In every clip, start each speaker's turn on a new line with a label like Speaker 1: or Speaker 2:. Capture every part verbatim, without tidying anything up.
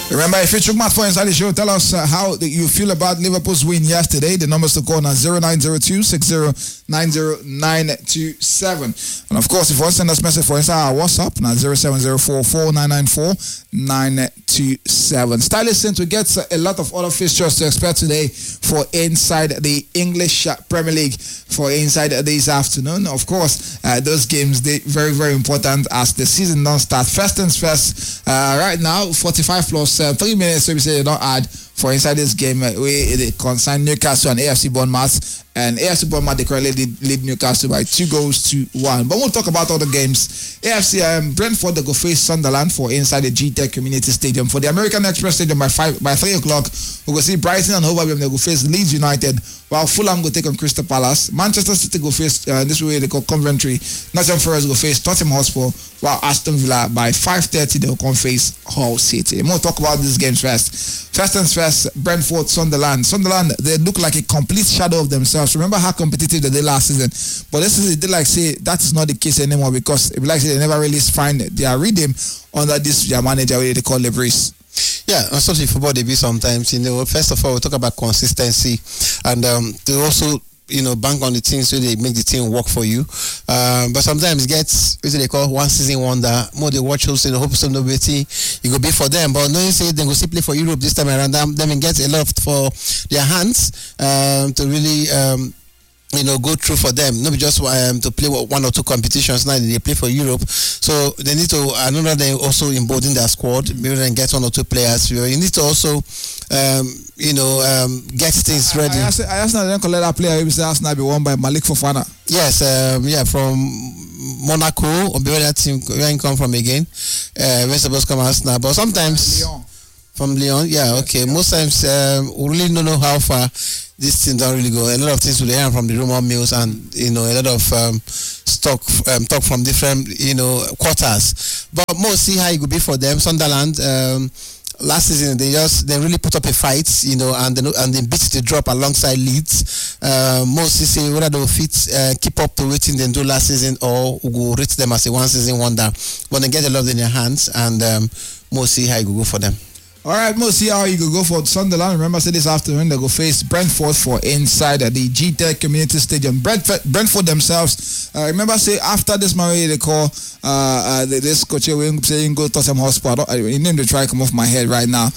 Speaker 1: Remember, if you took my phone inside the show, tell us uh, how you feel about Liverpool's win yesterday. The numbers to call are zero nine zero two six zero nine zero nine two seven. And of course, if you want to send us a message for inside our WhatsApp, now zero seven zero four four nine nine four nine two seven. Stylist sent to get a lot of other fixtures to expect today for inside the English Premier League for inside this afternoon. Of course, uh, those games, they very, very important as the season don't start. First things first, uh, right now, forty-five plus uh, three minutes, so we say they don't add for inside this game. Uh, we they concern Newcastle and A F C Bournemouth. And A F C Bournemouth, they currently lead, lead Newcastle by two goals to one. But we'll talk about other games. A F C um, Brentford, they go face Sunderland for inside the G Tech Community Stadium. For the American Express Stadium by five by three o'clock, we'll go see Brighton and Hove Albion. They go face Leeds United, while Fulham go take on Crystal Palace. Manchester City go face uh, this way they call Coventry. Nottingham Forest go face Tottenham Hotspur, while Aston Villa by five thirty they will come face Hull City. We'll talk about these games first. First things first, Brentford, Sunderland. Sunderland, they look like a complete shadow of themselves. Remember how competitive they did last season. But this is they like say that is not the case anymore because if like say they never really find their rhythm under this their manager they call Lebris.
Speaker 2: Yeah, especially football they be sometimes. You know, first of all we talk about consistency and um, they also you know, bank on the teams so they make the team work for you. Um, but sometimes it gets, what they call one season wonder. More they watch also, you know, hope some nobody, you go be for them. But no, you say they go simply for Europe this time around. Them, them get a lot for their hands um, to really, um, you know, go through for them. Not just um, to play one or two competitions. Now they play for Europe. So they need to, I know that they also embolden their squad, maybe then get one or two players. You need to also, um, you know, um, get things ready.
Speaker 1: I, I, I asked now, let that player who said Arsenal be won by Malik Fofana.
Speaker 2: Yes, um, yeah, from Monaco, or where that team where he come from again. Uh, we're supposed to come Arsenal, but sometimes
Speaker 1: Lyon.
Speaker 2: From Lyon, yeah, okay. Most times um, we really don't know how far this thing don't really go. A lot of things we learn from the rumor mills, and you know, a lot of um, stock um, talk from different you know quarters. But most see how it could be for them. Sunderland. Um, Last season, they just they really put up a fight, you know, and they and they beat the drop alongside Leeds. Uh, most say whether they will fit uh, keep up to waiting they do last season, or we will rate them as a one season wonder. But they get a lot in their hands, and um, most see how it will go for them.
Speaker 1: All right, we'll see how you could go for Sunderland. Remember, say this afternoon they go face Brentford for inside at the G Tech Community Stadium. Brentford, Brentford themselves. Uh, remember, say after this Marie they call uh, uh this coach we saying go Tottenham Hotspur. I don't, I, the name they try come off my head right now.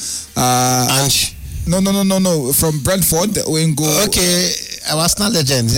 Speaker 1: Uh,
Speaker 2: Ange.
Speaker 1: No, no, no, no, no. From Brentford, we go.
Speaker 2: Okay, I was not legend.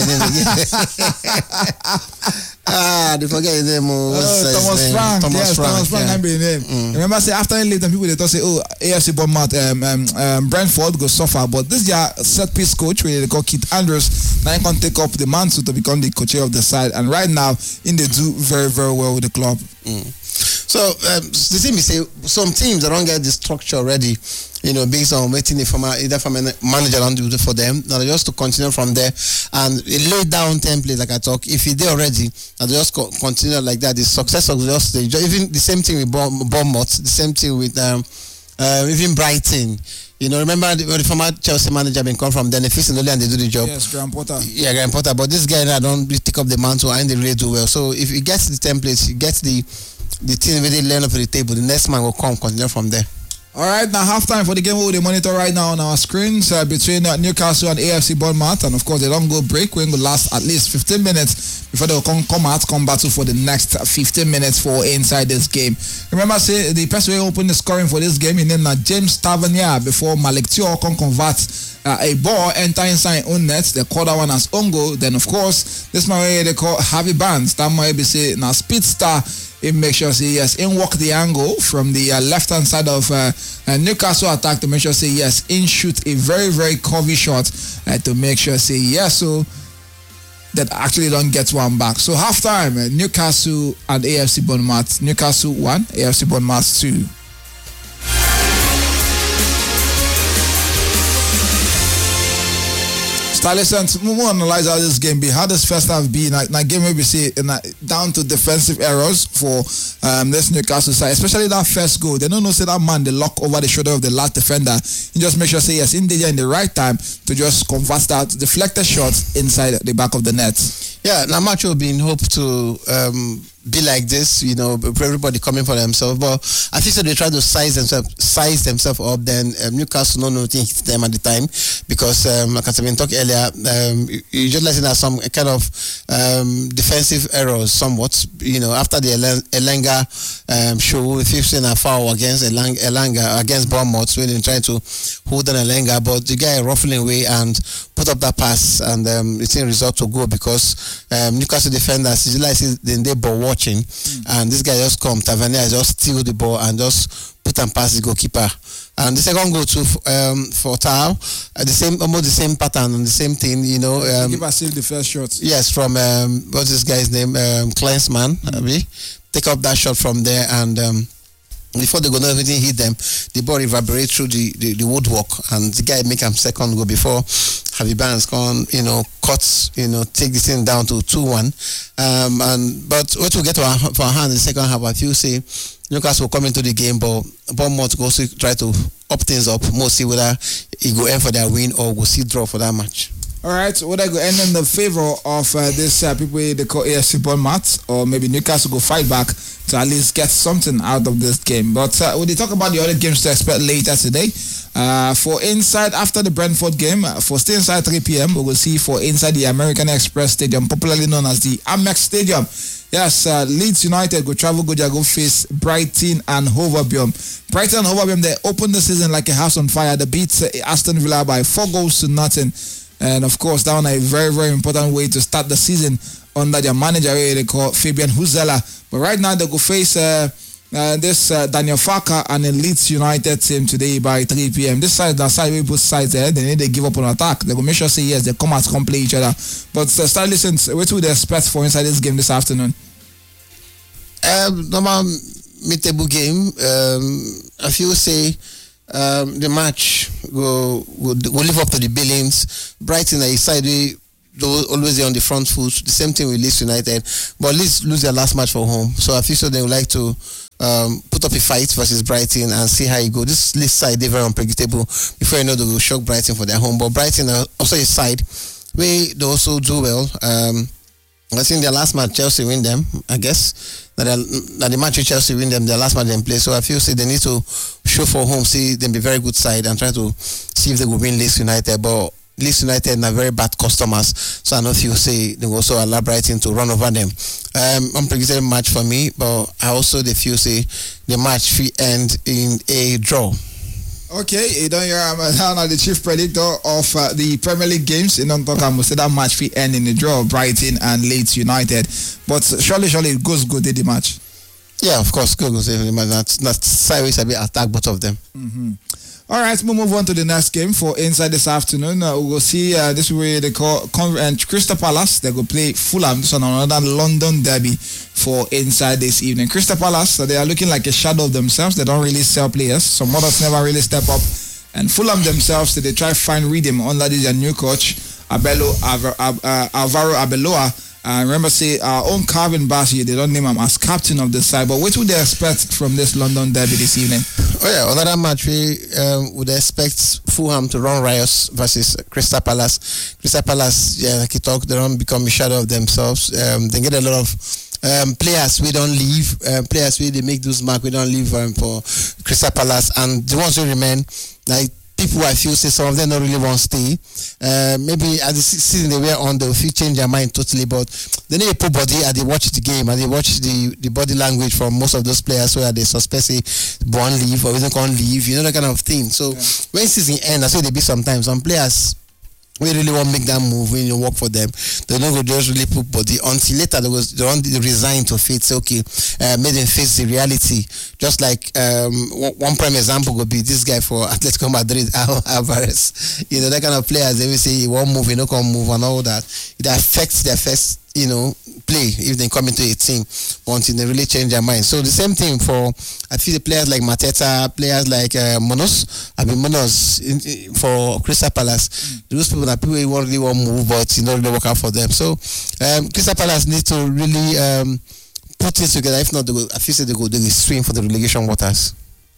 Speaker 2: Ah, they forget his name. Oh,
Speaker 1: uh, Thomas name? Frank. Thomas yes, Frank. Thomas Frank yeah. can be his name. Mm. Remember, say after he left, them people they thought say, oh, A F C Bournemouth, um, um, um, Brentford go suffer. But this year, set piece coach, where they call Keith Andrews, now he can take up the mantle to become the coach of the side. And right now, in they do very, very well with the club.
Speaker 2: Mm. So um, the thing is, say some teams they don't get the structure ready, you know, based on waiting from a, either from a manager and do it for them. Now just to continue from there and lay down template like I talk. If you there already, and just co- continue like that. The success of just the, even the same thing with Bournemouth, the same thing with um, uh, even Brighton. You know, remember the, the former Chelsea manager been come from then they fix only and they do the job.
Speaker 1: Yes, Graham Potter.
Speaker 2: Yeah, Graham Potter. But this guy now don't take up the mantle and they really do well. So if he gets the templates, he gets the the team really learn off the table, the next man will come continue from there.
Speaker 1: All right, now halftime for the game we monitor right now on our screens uh, between uh, Newcastle and A F C Bournemouth, and of course they don't go break. We're going to last at least fifteen minutes before they will come, come out, come battle for the next fifteen minutes for inside this game. Remember, say the person who opened the scoring for this game, he named uh, James Tavernier before Malik Thiaw can convert uh, a ball enter inside own net. They call that one as own goal. Then of course this man they call Harvey Barnes. That might be say now speed star. It make sure say yes, in walk the angle from the uh, left hand side of uh, uh, Newcastle attack to make sure say yes, in shoot a very very curvy shot uh, to make sure say yes, so that actually don't get one back. So halftime, uh, Newcastle and A F C Bournemouth. Newcastle one, A F C Bournemouth two. Stylist, we will analyze how this game be. How does first half be? Now, now game maybe say uh, down to defensive errors for um, this Newcastle side, especially that first goal. They don't know say that man they lock over the shoulder of the last defender. You just make sure say yes in the in the right time to just convert that deflected shots inside the back of the net.
Speaker 2: Yeah, now match will be in hope to um, be like this, you know, everybody coming for themselves. But I think so they try to size themselves size themselves up. Then um, Newcastle no nothing hit them at the time because um, like I been talking earlier, um, you, you just letting out some kind of um, defensive errors somewhat. You know, after the Elanga um, show, if you've seen a foul against Elanga, Elanga against Bournemouth, when they trying to hold on Elanga, but the guy ruffling away and put up that pass, and um, it didn't result to go because um, Newcastle defenders like then they ball watching, mm. and this guy just come, Tavernier just steal the ball and just put and pass the goalkeeper. And the second goal to um, for Tau, uh, the same almost the same pattern and the same thing, you know. Um,
Speaker 1: the keeper saved the first shot.
Speaker 2: Yes, from um, what's this guy's name? Um, Klinsmann. Mm. Take up that shot from there, and um, before they go, everything hit them. The ball evaporate through the, the, the woodwork, and the guy make him second goal before Javi Barnes gone, you know, cuts, you know, take the thing down to two one. Um, and but what we get to our, for our hand in the second half, I feel say Newcastle will come into the game, but Bournemouth will also try to up things up, more see whether it go end for their win or we'll see draw for that match.
Speaker 1: All right, so would I go end in the favor of uh, this uh, people they call A F C Bournemouth, or maybe Newcastle go fight back to at least get something out of this game? But uh, when they talk about the other games to expect later today, uh, for inside after the Brentford game, uh, for stay inside three p.m. we will see for inside the American Express Stadium, popularly known as the Amex Stadium. Yes, uh, Leeds United go travel, go go face Brighton and Hove Albion. Brighton and Hove Albion, they opened the season like a house on fire. They beat uh, Aston Villa by four goals to nothing. And of course, that one a very, very important way to start the season under their manager, they call Fabian Huzela. But right now, they go face uh, uh, this uh, Daniel Farker and the Leeds United team today by three p.m. This side, that side, we put sides there. They need to give up on attack. They go make sure say yes, they come out, come play each other. But uh, start listening, what would they expect for inside this game this afternoon?
Speaker 2: Um, normal mid-table game. Um, I feel say. Um, the match will, will will live up to the billings. Brighton are side they always there on the front foot. The same thing with Leeds United, but Leeds lose their last match for home. So I feel so they would like to um, put up a fight versus Brighton and see how it goes. This Leeds side they're very unpredictable. Before you know they will shock Brighton for their home, but Brighton are also a side where they also do well. Um, I think their last match Chelsea win them, I guess. That, that the match with Chelsea win them, their last match they play. So I feel say they need to show for home, see them be very good side and try to see if they will win Leeds United. But Leeds United are very bad customers. So I know if you say they will also allow Brighton to run over them. Um, unpredictable match for me, but I also the feel say the match will end in a draw.
Speaker 1: Okay, you don't hear I'm uh, the chief predictor of uh, the Premier League games. You don't talk about say that match we end in the draw, Brighton and Leeds United. But surely, surely it goes good in the match.
Speaker 2: Yeah, of course, good goes in the match. That's that's sideways a bit attack both of them.
Speaker 1: Mm-hmm. All right, we'll move on to the next game for inside this afternoon. Uh, we'll see uh, this way they call and Crystal Palace. They will play Fulham. This on another London derby for inside this evening. Crystal Palace, uh, they are looking like a shadow of themselves. They don't really sell players. Some others never really step up. And Fulham themselves, so they try to find rhythm under this their new coach, Abelo, Alvaro, uh, Alvaro Arbeloa. Uh, remember, say our own Calvin Bassey, they don't name him as captain of the side. But what would they expect from this London derby this evening?
Speaker 2: Oh yeah, another match we um, would expect Fulham to run riots versus Crystal Palace. Crystal Palace, yeah, like you talk, they don't become a shadow of themselves. Um, they get a lot of um, players we don't leave, uh, players we they make those mark we don't leave um, for Crystal Palace, and the ones who remain like. People I feel say some of them don't really want to stay. Uh, maybe at the season they were on, they'll feel change their mind totally. But they need to put body and they watch the game and they watch the, the body language from most of those players where they suspect say born leave or even can't leave, you know, that kind of thing. So yeah. When season end, that's what they be sometimes. Some players we really want to make that move when you work for them. They don't go just really put body until later they was they don't resign to face. Say, okay, uh, made them face the reality. Just like um, one prime example would be this guy for Atletico Madrid, Alvarez. You know that kind of players. They will say he won't move, he no can move, and all that. It affects their first, you know, play if they come into a team until they really change their mind. So the same thing for I feel the players like Mateta, players like uh, Monos. I mean Monos in, in, for Crystal Palace. Mm. Those people that people really want to move, but you know they work out for them. So um, Crystal Palace need to really um, put it together. If not, they will, I feel they go they will swim for the relegation waters.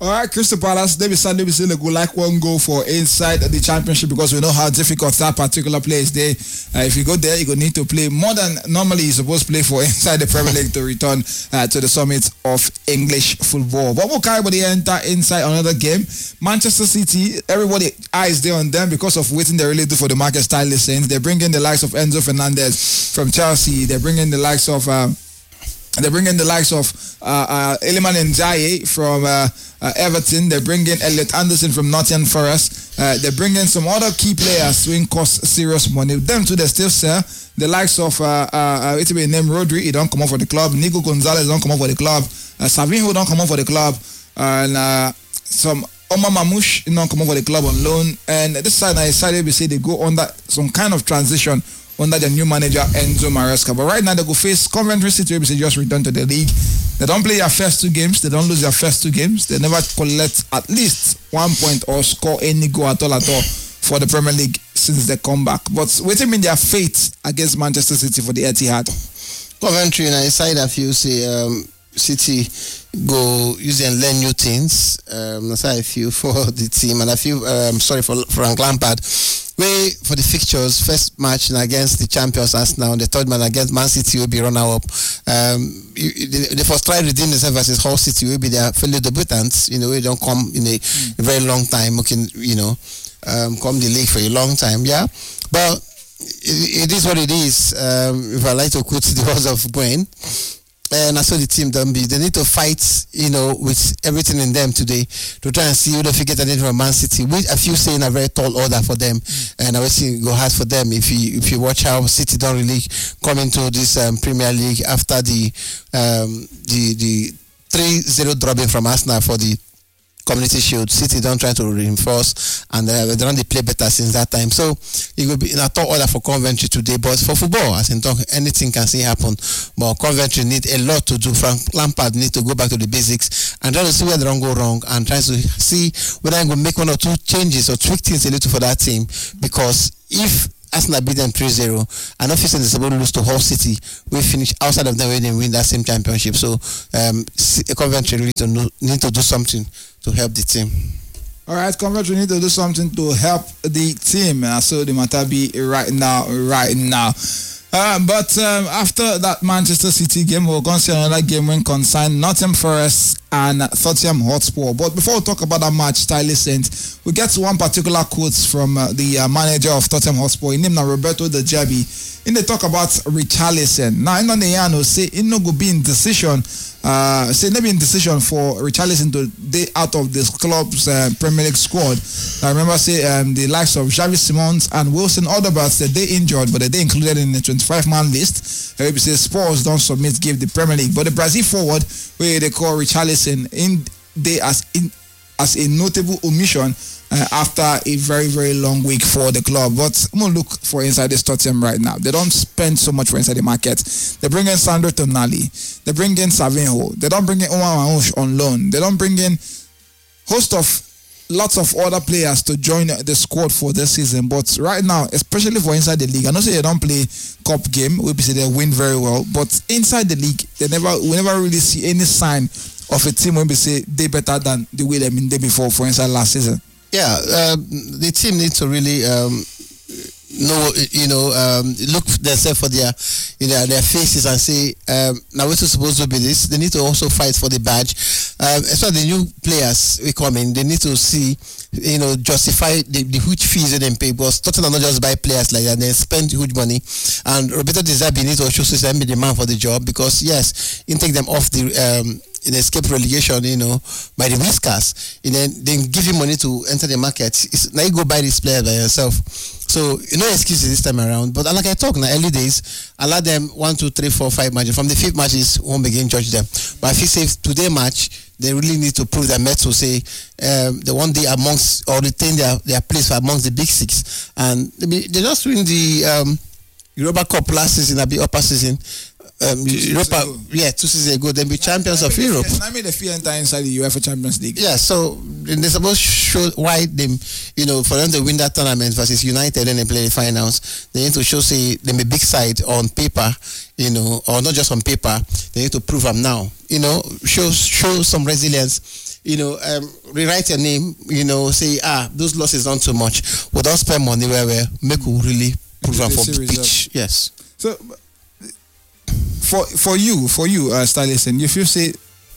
Speaker 1: All right, Crystal Palace, they decided to say go like one goal for inside the championship because we know how difficult that particular place there. Uh, if you go there, you're going to need to play more than normally you're supposed to play for inside the Premier League to return uh, to the summit of English football. But we'll carry the enter inside another game. Manchester City, everybody eyes there on them because of waiting they really do for the market style listings. They bring in the likes of Enzo Fernandez from Chelsea. They bring in the likes of... Uh, They bring in the likes of uh, uh, Iliman Ndiaye from uh, uh, Everton. They bring in Elliot Anderson from Nottingham Forest. Uh, they bring in some other key players who cost serious money. Them too, they still sell. The likes of uh, uh, it's been named Rodri. He don't come up for the club. Nico Gonzalez don't come up for the club. Uh, Savinho don't come up for the club. Uh, and uh, some Omar Mamouche don't come up for the club on loan. And this side, I decided to say they go under some kind of transition under the new manager Enzo Maresca. But right now they go face Coventry City, which just returned to the league. They don't play their first two games. They don't lose their first two games. They never collect at least one point or score any goal at all at all for the Premier League since they come back. But waiting in their fate against Manchester City for the Etihad.
Speaker 2: Coventry, and I side a few say um, City go use and learn new things. Um, that's how I feel for the team, and I feel um, sorry for Frank Lampard. Way for the fixtures, first match against the champions Arsenal, the third man against Man City will be runner-up. Um, the, the first try redeem themselves versus Hull City will be their fellow debutants. You know, they don't come in a, mm. a very long time. Okay, you know, um, come the league for a long time. Yeah, but it, it is what it is. Um, if I like to quote the words of Gwen. And I saw the team don't be. They need to fight, you know, with everything in them today to try and see whether if you get anything from Man City. Which a few saying a very tall order for them, mm. and I will see go hard for them if you if you watch how City don't really come into this um, Premier League after the um, the the three zero dropping from Arsenal for the Community Shield. City don't try to reinforce, and uh, they don't play better since that time. So it will be in a top order for Coventry today. But for football, as in talk, anything can see happen. But Coventry need a lot to do. Frank Lampard need to go back to the basics and try to see where they don't go wrong, and try to see whether I'm going to make one or two changes or tweak things a little for that team. Because if Arsenal beat them three zero, and obviously they're supposed to lose to Hull City, we finish outside of them when they win that same championship. So um, Coventry really to know, need to do something to help the team.
Speaker 1: All right, Coventry need to do something to help the team. Uh, so the matter be right now, right now. Uh, but um, after that Manchester City game, we're going to see another game when concerned Nottingham Forest and Tottenham Hotspur. But before we talk about that match, Stylist Saint, we get one particular quote from uh, the uh, manager of Tottenham Hotspur. His name is Roberto De Zerbi. In they talk about Richarlison. Now, in the Yano say it no go be in decision. Uh, say maybe in decision for Richarlison to be out of this club's uh, Premier League squad. I remember say um, the likes of Xavi Simons and Wilson Odobert said they injured, but they included in the twenty-five man list. Uh, say Spurs don't submit give the Premier League, but the Brazil forward where they call Richarlison in they as in as a notable omission. Uh, after a very, very long week for the club. But I'm going to look for inside this Tottenham right now. They don't spend so much for inside the market. They bring in Sandro Tonali. They bring in Savinho. They don't bring in Omar Mamouche on loan. They don't bring in host of lots of other players to join the squad for this season. But right now, especially for inside the league, I know say they don't play cup game. We say they win very well. But inside the league, they never we never really see any sign of a team when we say they better than the way they've been there before for inside last season.
Speaker 2: Yeah, uh, the team needs to really um, know, you know, um, look themselves for their, you know, their faces and say, um, now we're supposed to be this. They need to also fight for the badge. Um, especially the new players we come in, they need to see, you know, justify the, the huge fees that they pay. Because Tottenham not just buy players like that; they spend huge money. And Roberto De Zerbi needs to show them be the man for the job. Because yes, you take them off the. Um, in escape relegation, you know, by the whiskers, and then then give you money to enter the market. It's, now you go buy this player by yourself. So no excuses this time around. But like I talk in the early days, allow them one, two, three, four, five matches. From the fifth matches, won't begin judge them. But if you say today match, they really need to prove their mettle. Say um, the one day amongst or retain their their place amongst the big six, and they, be, they just win the um, Europa Cup last season, a bit upper season. Um, Europa, yeah, two seasons ago, they'll be champions of Europe.
Speaker 1: I made the fear enter inside the UEFA Champions League.
Speaker 2: Yeah, so they're supposed to show why they, you know, for them to win that tournament versus United and they play the finals, they need to show, say, them a big side on paper, you know, or not just on paper. They need to prove them now, you know, show show some resilience. you know, um, rewrite your name, you know, say, ah, those losses aren't too much. We don't spend money where we make we really prove them for the pitch. Yes.
Speaker 1: So, for for you, for you, uh, Stylist, and if you say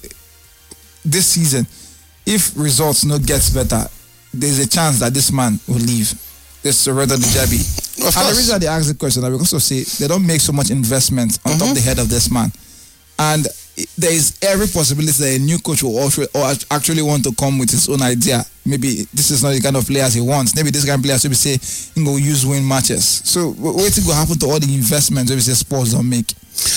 Speaker 1: this season, if results not gets better, there's a chance that this man will leave. This Surrender the Jabby. And the reason they ask the question, I will also say they don't make so much investment on mm-hmm. top of the head of this man. And there is every possibility that a new coach will also, or actually want to come with his own idea. Maybe this is not the kind of players he wants. Maybe this kind of players will be say he will use win matches. So what think will happen to all the investments maybe say sports don't make?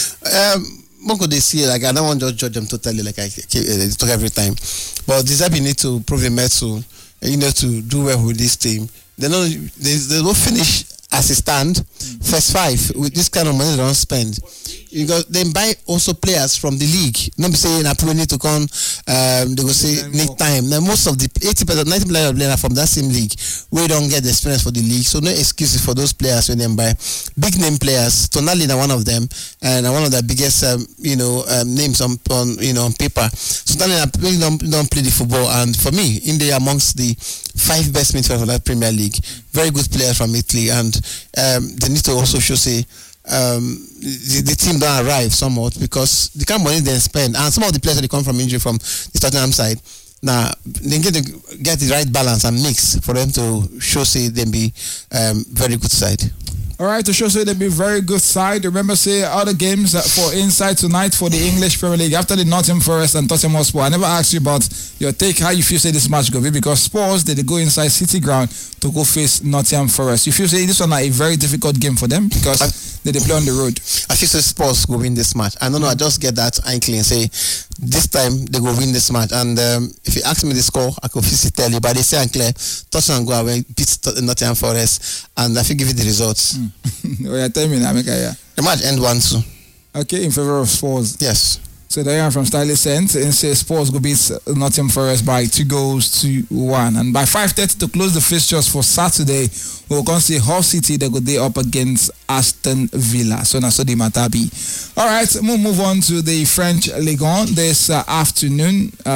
Speaker 2: Um Monko they see like I don't want to judge them totally like I uh, talk every time. But De Zerbi need to prove a mettle, you know, to do well with this team. They know they they will finish as a stand mm. first five with this kind of money they don't spend. Because they buy also players from the league. Not be saying I probably need to come. Um, they go say need time. Now most of the eighty percent, ninety percent of players are from that same league. We don't get the experience for the league, so no excuses for those players when they buy big name players. Tonali is one of them, and one of the biggest, um, you know, um, names on, on you know on paper. So Tonali don't don't play the football, and for me, in there amongst the five best midfielders of that Premier League, very good players from Italy, and um, they need to also show say. Um, the, the team don't arrive somewhat because the kind of money they spend and some of the players that they come from injury from the Tottenham side now they get to get the right balance and mix for them to show say them be um, very good side.
Speaker 1: All right, to show say they be very good side. Remember, say other games for inside tonight for the English Premier League after the Nottingham Forest and Tottenham Hotspur. I never asked you about your take, how you feel say this match go be because Spurs they, they go inside City Ground to go face Nottingham Forest. You feel say this one a very difficult game for them because I, they, they play on the road.
Speaker 2: I feel say Spurs go win this match. I don't know. I just get that inkling say this time they go win this match. And um, if you ask me the score, I could physically tell you. But they say unclear. Tottenham go away beat Nottingham Forest, and I think give you the results. Mm.
Speaker 1: Oh, yeah, tell me now, make a, yeah.
Speaker 2: The match end one two.
Speaker 1: Okay, in favor of Spurs.
Speaker 2: Yes.
Speaker 1: So there are from Stylist Sent and say Spurs go beat Nottingham Forest by two goals to one. And by five thirty to close the fixtures for Saturday, we'll come see Hull City they go day up against Aston Villa. So now so the Matabi. All right, we'll move on to the French Ligue one this uh, afternoon. Uh,